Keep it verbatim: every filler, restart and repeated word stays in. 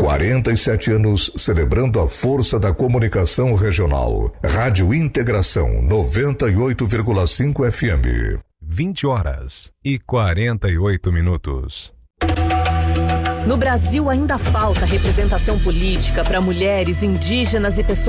quarenta e sete anos celebrando a força da comunicação regional. Rádio Integração noventa e oito vírgula cinco F M. vinte horas e quarenta e oito minutos. No Brasil ainda falta representação política para mulheres, indígenas e pessoas